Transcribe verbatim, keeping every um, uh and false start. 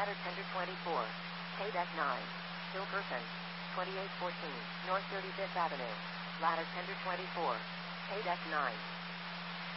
Ladder Tender twenty-four. Paid F nine. Hilkerson. twenty-eight fourteen. North thirty-fifth Avenue. Ladder Tender twenty-four. Paid F nine.